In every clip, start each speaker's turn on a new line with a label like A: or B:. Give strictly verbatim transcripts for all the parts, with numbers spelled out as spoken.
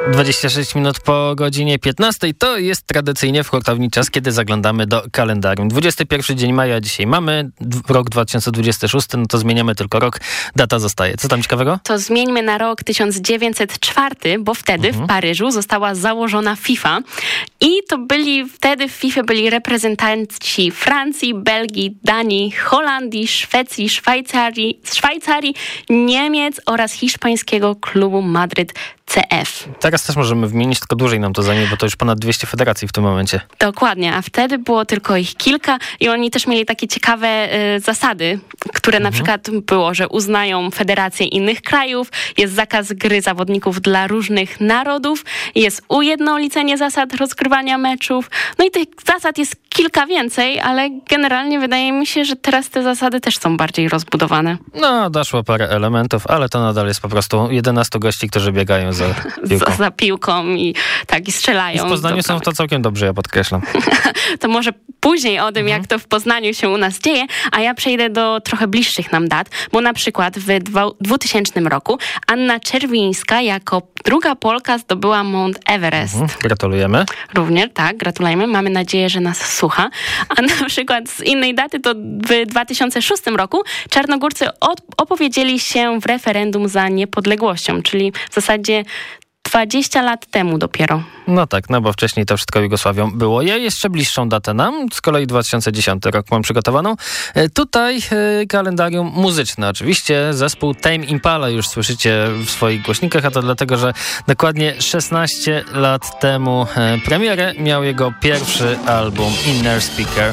A: dwadzieścia sześć minut po godzinie piętnastej to jest tradycyjnie w hurtowni czas, kiedy zaglądamy do kalendarium. dwudziesty pierwszy dzień maja dzisiaj mamy, rok dwa tysiące dwudziesty szósty, no to zmieniamy tylko rok, data zostaje. Co tam ciekawego?
B: To zmieńmy na rok tysiąc dziewięćset czwarty, bo wtedy mhm. w Paryżu została założona FIFA i to byli, wtedy w FIFA byli reprezentanci Francji, Belgii, Danii, Holandii, Szwecji, Szwajcarii, Szwajcarii, Niemiec oraz hiszpańskiego klubu Madryt C F.
A: Teraz też możemy wymienić, tylko dłużej nam to zajmie, bo to już ponad dwieście federacji w tym momencie.
B: Dokładnie, a wtedy było tylko ich kilka i oni też mieli takie ciekawe y, zasady, które mhm. na przykład było, że uznają federacje innych krajów, jest zakaz gry zawodników dla różnych narodów, jest ujednolicenie zasad rozgrywania meczów, no i tych zasad jest kilka więcej, ale generalnie wydaje mi się, że teraz te zasady też są bardziej rozbudowane.
A: No, doszło parę elementów, ale to nadal jest po prostu jedenastu gości, którzy biegają za piłką.
B: za, za piłką i tak i strzelają.
A: I w Poznaniu są w to całkiem dobrze, ja podkreślam.
B: To może później o tym, mhm. jak to w Poznaniu się u nas dzieje, a ja przejdę do trochę bliższych nam dat, bo na przykład w dwutysięcznym roku Anna Czerwińska jako druga Polka zdobyła Mount Everest.
A: Mhm. Gratulujemy.
B: Również, tak, gratulujemy. Mamy nadzieję, że nas słucha. A na przykład z innej daty to w dwa tysiące szóstym roku Czarnogórcy od, opowiedzieli się w referendum za niepodległością, czyli w zasadzie dwadzieścia lat temu dopiero.
A: No tak, no bo wcześniej to wszystko Jugosławią było. Ja jeszcze bliższą datę nam, z kolei dwa tysiące dziesiąty rok mam przygotowaną. Tutaj e, kalendarium muzyczne oczywiście. Zespół Tame Impala już słyszycie w swoich głośnikach, a to dlatego, że dokładnie szesnaście lat temu e, premierę miał jego pierwszy album Inner Speaker.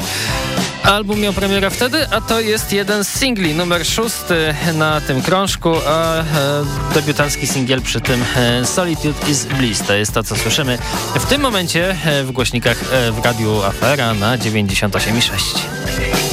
A: Album miał premierę wtedy, a to jest jeden z singli, numer szósty na tym krążku, a e, debiutancki singiel przy tym e, Solitude is Bliss. To jest to, co słyszymy w tym momencie e, w głośnikach e, w Radiu Afera na dziewięćdziesiąt osiem i sześć.